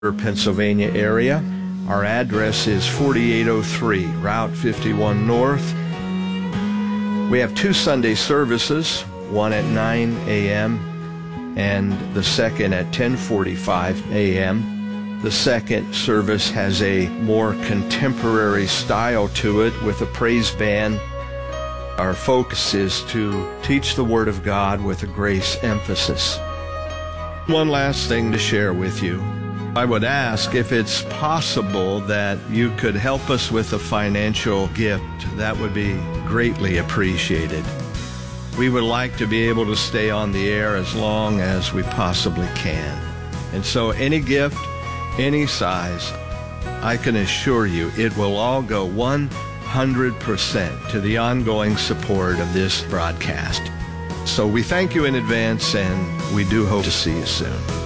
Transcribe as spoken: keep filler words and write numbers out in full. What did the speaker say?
Pennsylvania area. Our address is forty-eight oh three Route fifty-one North. We have two Sunday services, one at nine a m and the second at ten forty-five a m The second service has a more contemporary style to it with a praise band. Our focus is to teach the Word of God with a grace emphasis. One last thing to share with you. I would ask if it's possible that you could help us with a financial gift. That would be greatly appreciated. We would like to be able to stay on the air as long as we possibly can. And so any gift, any size, I can assure you it will all go one hundred percent to the ongoing support of this broadcast. So we thank you in advance, and we do hope to see you soon.